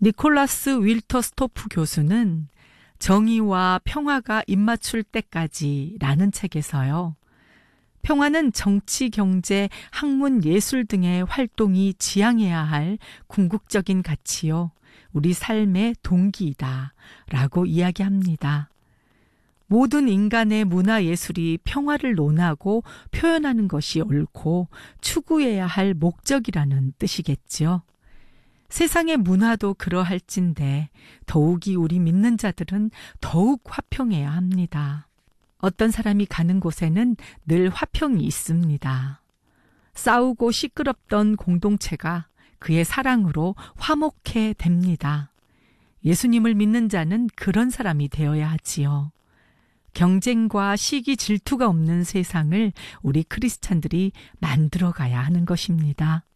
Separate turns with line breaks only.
니콜라스 윌터스토프 교수는 정의와 평화가 입맞출 때까지 라는 책에서요. 평화는 정치, 경제, 학문, 예술 등의 활동이 지향해야 할 궁극적인 가치요. 우리 삶의 동기이다 라고 이야기합니다. 모든 인간의 문화예술이 평화를 논하고 표현하는 것이 옳고 추구해야 할 목적이라는 뜻이겠죠. 세상의 문화도 그러할진데 더욱이 우리 믿는 자들은 더욱 화평해야 합니다. 어떤 사람이 가는 곳에는 늘 화평이 있습니다. 싸우고 시끄럽던 공동체가 그의 사랑으로 화목해 됩니다. 예수님을 믿는 자는 그런 사람이 되어야 하지요. 경쟁과 시기 질투가 없는 세상을 우리 크리스찬들이 만들어가야 하는 것입니다.